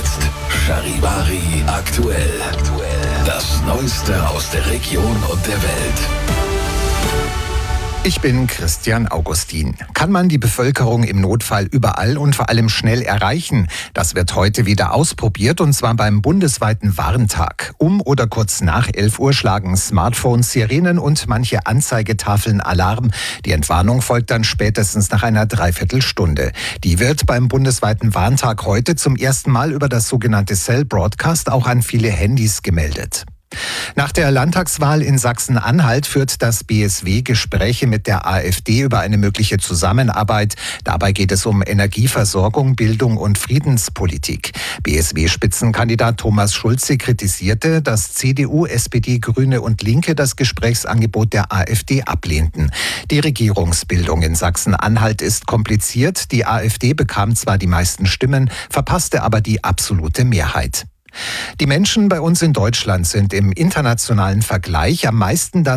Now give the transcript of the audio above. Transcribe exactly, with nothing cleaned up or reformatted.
jetzt Charivari aktuell. Das Neueste aus der Region und der Welt. Ich bin Christian Augustin. Kann man die Bevölkerung im Notfall überall und vor allem schnell erreichen? Das wird heute wieder ausprobiert, und zwar beim bundesweiten Warntag. Um oder kurz nach elf Uhr schlagen Smartphones, Sirenen und manche Anzeigetafeln Alarm. Die Entwarnung folgt dann spätestens nach einer Dreiviertelstunde. Die wird beim bundesweiten Warntag heute zum ersten Mal über das sogenannte Cell Broadcast auch an viele Handys gemeldet. Nach der Landtagswahl in Sachsen-Anhalt führt das B S W Gespräche mit der AfD über eine mögliche Zusammenarbeit. Dabei geht es um Energieversorgung, Bildung und Friedenspolitik. B S W-Spitzenkandidat Thomas Schulze kritisierte, dass C D U, S P D, Grüne und Linke das Gesprächsangebot der AfD ablehnten. Die Regierungsbildung in Sachsen-Anhalt ist kompliziert. Die AfD bekam zwar die meisten Stimmen, verpasste aber die absolute Mehrheit. Die Menschen bei uns in Deutschland sind im internationalen Vergleich am meisten